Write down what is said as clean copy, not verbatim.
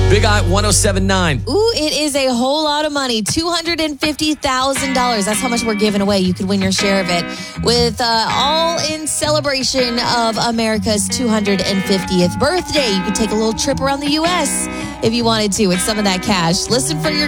Big Eye 1079. Ooh, it is a whole lot of money. $250,000. That's how much we're giving away. You could win your share of it with all in celebration of America's 250th birthday. You could take a little trip around the U.S. if you wanted to with some of that cash. Listen for your